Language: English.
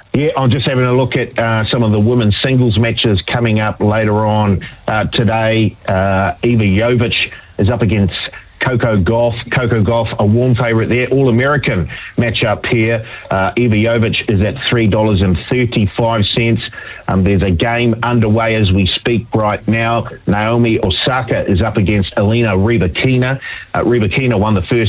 Yeah, I'm just having a look at some of the women's singles matches coming up later on today. Eva Jovic is up against Coco Gauff. Coco Gauff, a warm favourite there. All-American matchup here. Eva Jovic is at $3.35. There's a game underway as we speak right now. Naomi Osaka is up against Elena Rybakina. Rybakina won the first